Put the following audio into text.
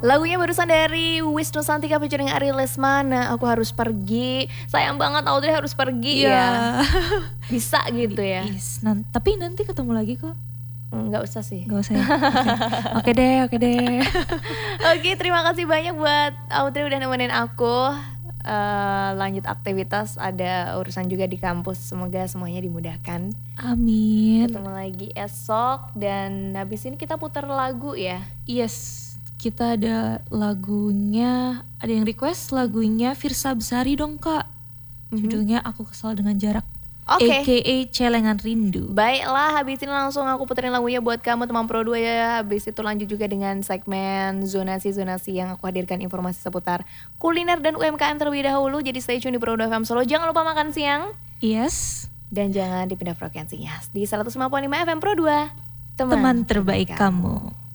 Lagunya barusan dari Wisnu Santika featuring Ari Lesmana, Aku Harus Pergi. Sayang banget Audrey harus pergi ya. Bisa gitu ya. Tapi nanti ketemu lagi kok. Nggak usah sih. Nggak usah ya? Oke deh. Oke, terima kasih banyak buat Audrey udah nemenin aku. Lanjut aktivitas, ada urusan juga di kampus. Semoga semuanya dimudahkan. Amin. Ketemu lagi esok. Dan habis ini kita putar lagu ya. Yes, kita ada lagunya. Ada yang request lagunya Firsa Besari dong kak. Judulnya Aku Kesal Dengan Jarak. AKA Celengan Rindu. Baiklah, habis ini langsung aku puterin lagunya buat kamu teman Pro 2 ya. Habis itu lanjut juga dengan segmen zonasi-zonasi yang aku hadirkan informasi seputar kuliner dan UMKM terlebih dahulu. Jadi stay tune di Pro 2 FM Solo. Jangan lupa makan siang. Yes. Dan jangan dipindah frekuensinya. Di 105.5 FM Pro 2. Teman terbaik kamu.